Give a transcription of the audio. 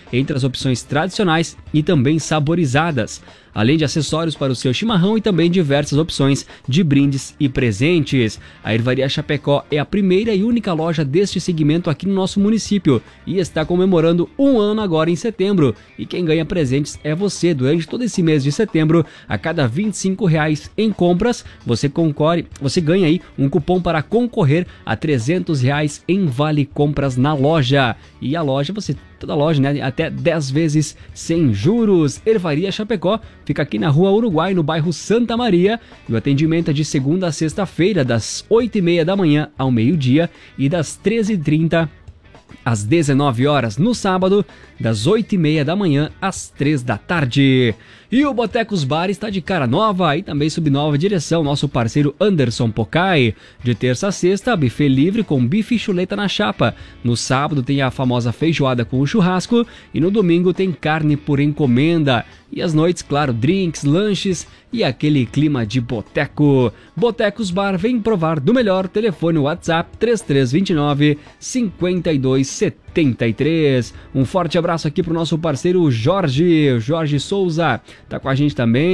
entre as opções tradicionais e também saborizadas, além de acessórios para o seu chimarrão e também diversas opções de brindes e presentes. A Ervaria Chapecó é a primeira e única loja deste segmento aqui no nosso município e está comemorando 1 ano agora em setembro. E quem ganha presentes é você. Durante todo esse mês de setembro, a cada R$ 25 em compras, você ganha aí um cupom para concorrer a R$ 300 em vale compras na loja. E a loja, toda loja, né? Até 10 vezes sem juros. Ervaria Chapecó fica aqui na Rua Uruguai, no bairro Santa Maria. E o atendimento é de segunda a sexta-feira, das 8h30 da manhã ao meio-dia e das 13h30 às 19 horas. No sábado, das 8h30 da manhã às 3 da tarde. E o Botecos Bar está de cara nova e também sob nova direção, nosso parceiro Anderson Pocai. De terça a sexta, buffet livre com bife e chuleta na chapa. No sábado tem a famosa feijoada com o churrasco e no domingo tem carne por encomenda. E às noites, claro, drinks, lanches e aquele clima de boteco. Botecos Bar, vem provar do melhor. Telefone WhatsApp 3329-5273. Um forte abraço aqui pro nosso parceiro Jorge Souza. Tá com a gente também.